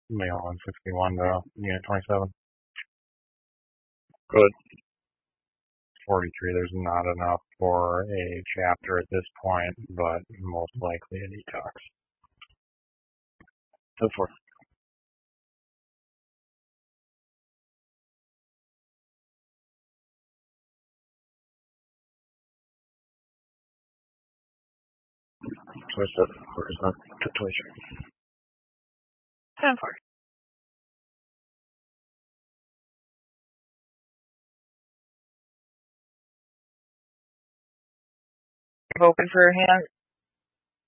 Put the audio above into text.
Mail 161 to Unit 27. Good. 43, there's not enough for a chapter at this point, but most likely a detox. 2-4. Choice of horizontal to 23. 10-4. Open for hand